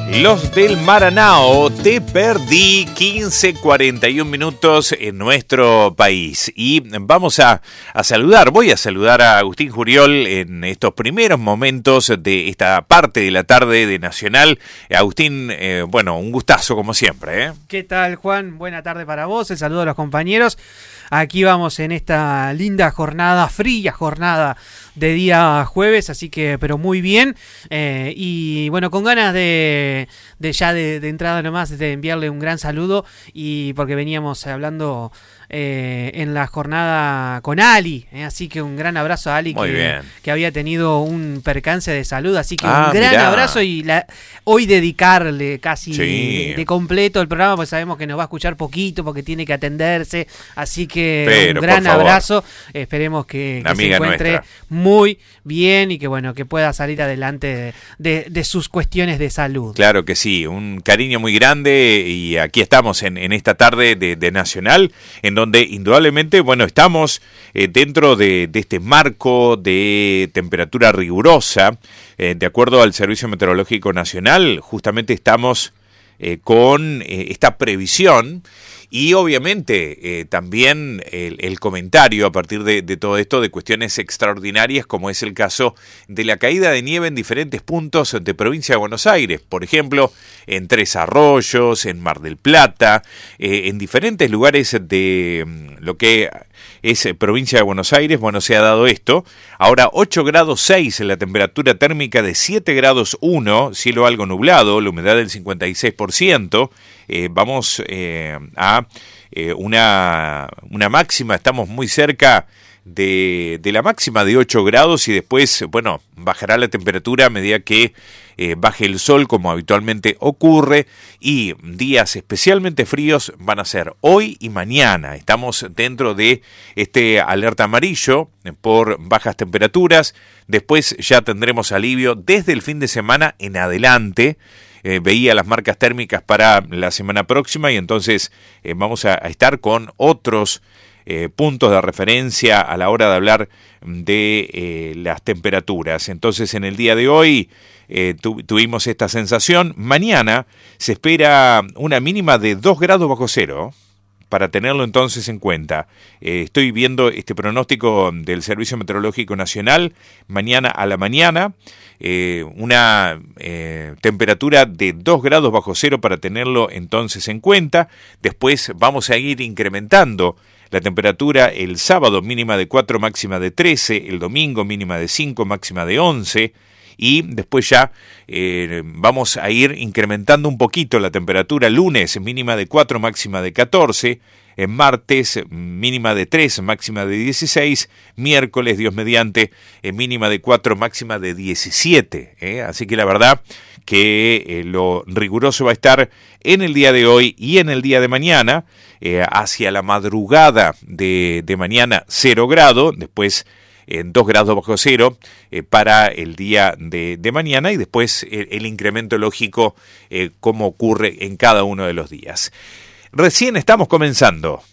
Los del Maranao, te perdí 15:41 minutos en nuestro país. Y vamos a saludar, voy a saludar a Agustín Juriol en estos primeros momentos de esta parte de la tarde de Nacional. Agustín, bueno, un gustazo como siempre, ¿eh? ¿Qué tal, Juan? Buena tarde para vos, el saludo a los compañeros. Aquí vamos en esta linda jornada, fría jornada de día jueves, así que, pero muy bien. Y bueno, con ganas de entrada nomás de enviarle un gran saludo, y porque veníamos hablando en la jornada con Ali, así que un gran abrazo a Ali que había tenido un percance de salud, así que un gran abrazo, y hoy dedicarle casi de completo el programa, pues sabemos que nos va a escuchar poquito porque tiene que atenderse, así que un gran abrazo, esperemos que se encuentre nuestra muy bien y que bueno, que pueda salir adelante de sus cuestiones de salud. Claro que sí, un cariño muy grande, y aquí estamos en esta tarde de Nacional, en donde indudablemente, bueno, estamos dentro de este marco de temperatura rigurosa. De acuerdo al Servicio Meteorológico Nacional, justamente estamos con esta previsión. Y obviamente también el comentario a partir de todo esto de cuestiones extraordinarias, como es el caso de la caída de nieve en diferentes puntos de provincia de Buenos Aires. Por ejemplo, en Tres Arroyos, en Mar del Plata, en diferentes lugares de lo que es provincia de Buenos Aires. Bueno, se ha dado esto. Ahora 8 grados 6 en la temperatura térmica de 7 grados 1, cielo algo nublado, la humedad del 56%. Vamos a una máxima, estamos muy cerca de la máxima de 8 grados, y después, bueno, bajará la temperatura a medida que baje el sol, como habitualmente ocurre, y días especialmente fríos van a ser hoy y mañana. Estamos dentro de este alerta amarillo por bajas temperaturas. Después ya tendremos alivio desde el fin de semana en adelante. Veía las marcas térmicas para la semana próxima, y entonces vamos a estar con otros puntos de referencia a la hora de hablar de las temperaturas. Entonces, en el día de hoy tuvimos esta sensación. Mañana se espera una mínima de 2 grados bajo cero, para tenerlo entonces en cuenta. Estoy viendo este pronóstico del Servicio Meteorológico Nacional. Mañana a la mañana, una temperatura de 2 grados bajo cero, para tenerlo entonces en cuenta. Después vamos a ir incrementando la temperatura el sábado, mínima de 4, máxima de 13, el domingo mínima de 5, máxima de 11, y después ya vamos a ir incrementando un poquito la temperatura. Lunes, mínima de 4, máxima de 14, en martes, mínima de 3, máxima de 16, miércoles, Dios mediante, mínima de 4, máxima de 17. Así que la verdad que lo riguroso va a estar en el día de hoy y en el día de mañana. Hacia la madrugada de mañana 0 grado, después 2 grados bajo cero para el día de mañana, y después el incremento lógico como ocurre en cada uno de los días. Recién estamos comenzando